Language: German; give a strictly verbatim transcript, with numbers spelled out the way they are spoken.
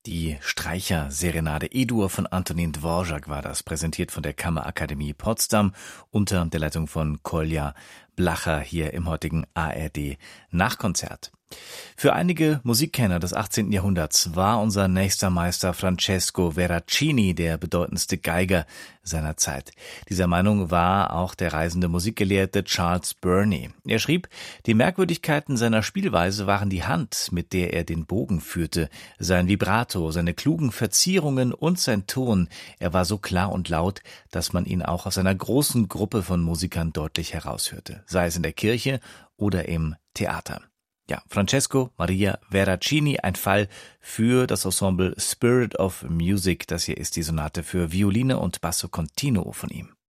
Die Streicher-Serenade E-Dur von Antonin Dvorak war das, präsentiert von der Kammerakademie Potsdam unter der Leitung von Kolja Blacher hier im heutigen A R D-Nachkonzert. Für einige Musikkenner des achtzehnten Jahrhunderts war unser nächster Meister Francesco Veracini der bedeutendste Geiger seiner Zeit. Dieser Meinung war auch der reisende Musikgelehrte Charles Burney. Er schrieb, die Merkwürdigkeiten seiner Spielweise waren die Hand, mit der er den Bogen führte, sein Vibrato, seine klugen Verzierungen und sein Ton. Er war so klar und laut, dass man ihn auch aus einer großen Gruppe von Musikern deutlich heraushörte, sei es in der Kirche oder im Theater. Ja, Francesco Maria Veracini, ein Fall für das Ensemble Spirit of Music. Das hier ist die Sonate für Violine und Basso Continuo von ihm.